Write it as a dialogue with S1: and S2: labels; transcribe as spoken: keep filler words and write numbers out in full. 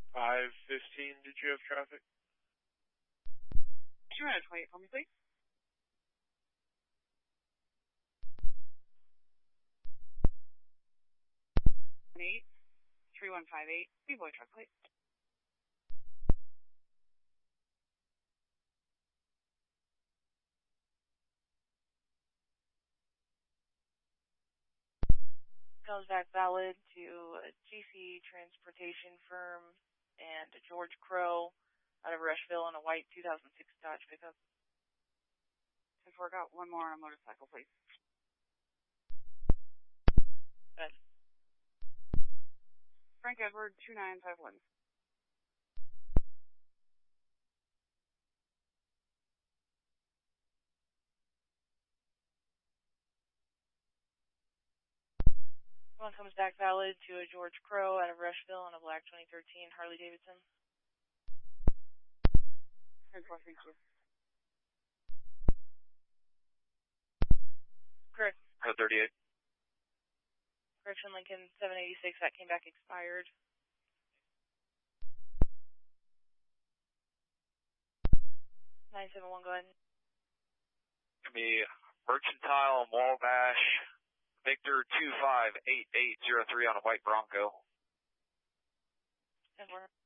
S1: five fifteen, did you have traffic?
S2: two twenty-eight for me, please. eight three one five eight, B-Boy truck plate.
S3: Comes back valid to a G C transportation firm and a George Crow out of Rushville and a white two thousand six Dodge pickup.
S2: ten four, got one more on a motorcycle, please.
S3: Good.
S2: Frank Edward, two nine five one.
S3: One comes back valid to a George Crow out of Rushville and a black twenty thirteen Harley Davidson.
S2: ten four, thank you.
S3: Correct.
S1: Code thirty-eight.
S3: Correction, Lincoln seven eighty-six, that came back expired. nine seven one, go ahead.
S1: Give me Mercantile Wabash Victor two five eight eight zero three on a white Bronco.
S3: ten four.